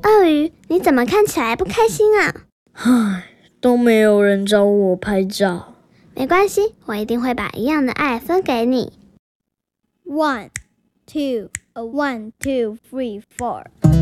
鳄鱼，你怎么看起来不开心啊？ 唉，都没有人找我拍照。 没关系，我一定会把一样的爱分给你。 1, 2, 1, 2, 3, 4